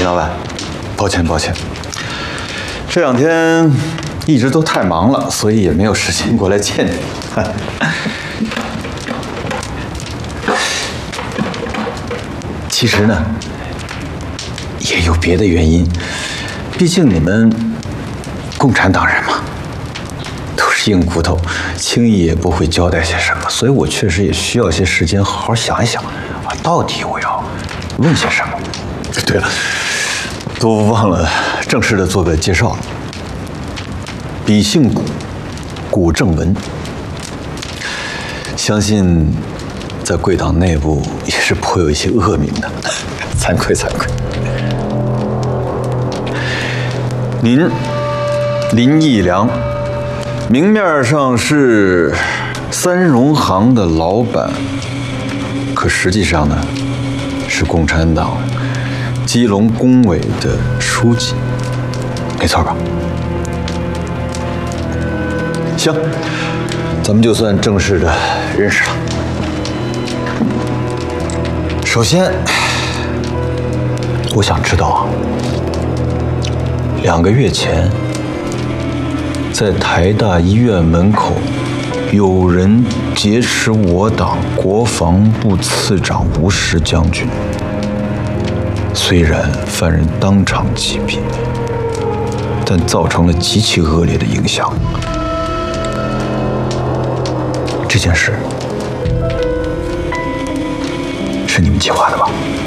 林老板，抱歉，这2天一直都太忙了，所以也没有时间过来见你。其实呢，也有别的原因，毕竟你们共产党人嘛，都是硬骨头，轻易也不会交代些什么，所以我确实也需要些时间好好想一想，到底我要问些什么。对了，都忘了正式的做个介绍了。笔姓古，古正文，相信在贵党内部也是颇有一些恶名的，惭愧。您林义良，明面上是三荣行的老板，可实际上呢，是共产党基隆工委的书记，没错吧？行，咱们就算正式的认识了。首先，我想知道啊，2个月前，在台大医院门口，有人劫持我党国防部次长吴石将军。虽然犯人当场击毙，但造成了极其恶劣的影响。这件事是你们计划的吧？